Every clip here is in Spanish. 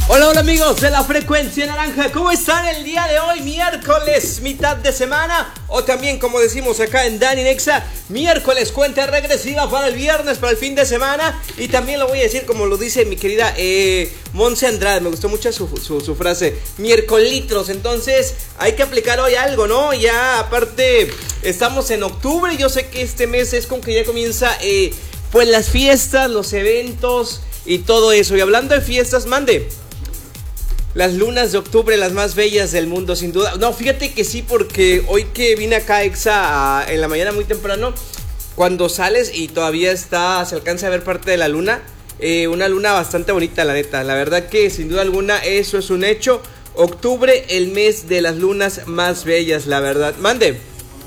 Hola, hola amigos de la frecuencia naranja, ¿cómo están el día de hoy? Miércoles, mitad de semana, o también como decimos acá en Dani Nexa, miércoles, cuenta regresiva para el viernes, para el fin de semana. Y también lo voy a decir como lo dice mi querida Monse Andrade, me gustó mucho su frase, miércolitros. Entonces hay que aplicar hoy algo, ¿no? Ya aparte estamos en octubre, yo sé que este mes es con que ya comienza pues las fiestas, los eventos y todo eso. Y hablando de fiestas, mande las lunas de octubre, las más bellas del mundo, sin duda. No, fíjate que sí, porque hoy que vine acá a Exa en la mañana muy temprano, cuando sales y todavía se alcanza a ver parte de la luna, una luna bastante bonita, la neta. La verdad que sin duda alguna eso es un hecho. Octubre, el mes de las lunas más bellas, la verdad. Mande.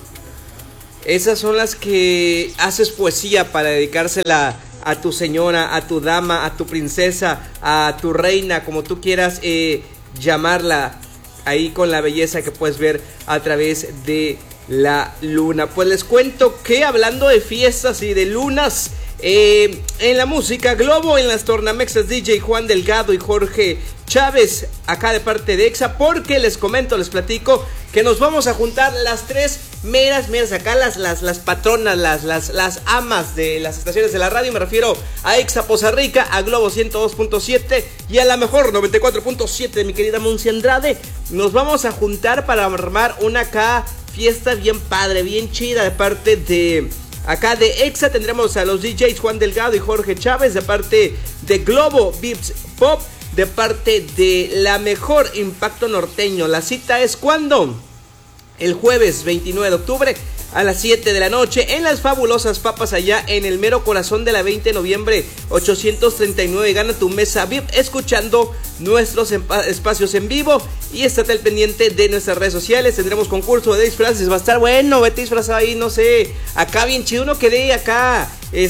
Esas son las que haces poesía para dedicársela a tu señora, a tu dama, a tu princesa, a tu reina, como tú quieras llamarla, ahí con la belleza que puedes ver a través de la luna. Pues les cuento que hablando de fiestas y de lunas, en la música Globo, en las tornamexas, DJ Juan Delgado y Jorge Chávez, acá de parte de Exa, porque les comento, les platico que nos vamos a juntar las tres meras acá, las patronas, las amas de las estaciones de la radio. Me refiero a Exa Poza Rica, a Globo 102.7 y a la mejor 94.7 de mi querida Monse Andrade. Nos vamos a juntar para armar una acá fiesta bien padre, bien chida de parte de acá de Exa. Tendremos a los DJs Juan Delgado y Jorge Chávez, de parte de Globo Vips Pop, de parte de la mejor Impacto Norteño. La cita es ¿cuándo? El jueves 29 de octubre a las 7 de la noche en las fabulosas papas, allá en el mero corazón de la 20 de noviembre 839. Gana tu mesa VIP escuchando nuestros espacios en vivo y estate al pendiente de nuestras redes sociales. Tendremos concurso de disfraces, va a estar bueno, vete disfrazado ahí, no sé, acá bien chido, uno quedé acá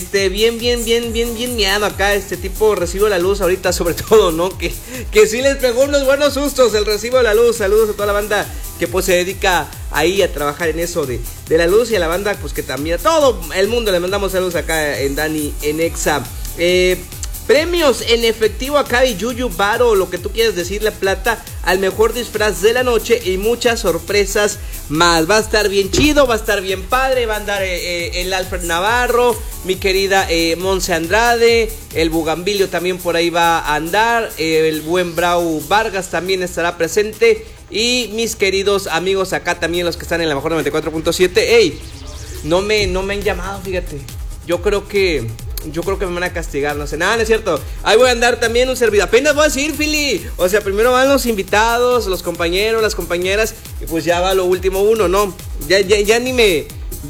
bien miado acá, tipo recibo la luz ahorita, sobre todo, ¿no? Que sí les pegó unos buenos sustos el recibo de la luz. Saludos a toda la banda que pues se dedica ahí a trabajar en eso de la luz, y a la banda pues que también, a todo el mundo le mandamos saludos acá en Dani en Exa. Premios en efectivo acá de Yuyu, Varo, lo que tú quieras decirle, plata al mejor disfraz de la noche y muchas sorpresas más. Va a estar bien chido, va a estar bien padre. Va a andar el Alfred Navarro, mi querida Monse Andrade, el Bugambilio también por ahí va a andar, el buen Brau Vargas también estará presente, y mis queridos amigos acá también, los que están en la mejor 94.7. Ey, no me han llamado, fíjate. Yo creo que me van a castigar, no sé, nada, no es cierto. Ahí voy a andar también un servidor. Apenas voy a decir, Fili. O sea, primero van los invitados, los compañeros, las compañeras, y pues ya va lo último uno, ¿no? Ya ni me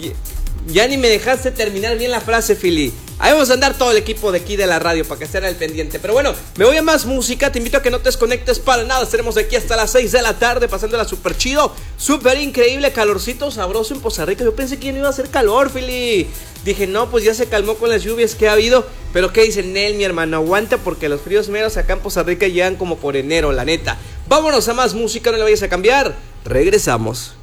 dejaste terminar bien la frase, Fili. Ahí vamos a andar todo el equipo de aquí de la radio para que estén al pendiente. Pero bueno, me voy a más música. Te invito a que no te desconectes para nada. Estaremos aquí hasta las 6 de la tarde pasándola súper chido, súper increíble, calorcito sabroso en Poza Rica. Yo pensé que ya no iba a hacer calor, Fili. Dije, no, pues ya se calmó con las lluvias que ha habido. Pero ¿qué dicen? Nel, mi hermano, aguanta, porque los fríos meros acá en Poza Rica llegan como por enero, la neta. Vámonos a más música, no le vayas a cambiar. Regresamos.